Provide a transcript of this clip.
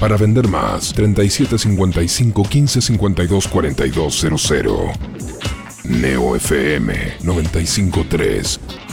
Para vender más, 3755 15 52 42 00. Neo FM 953.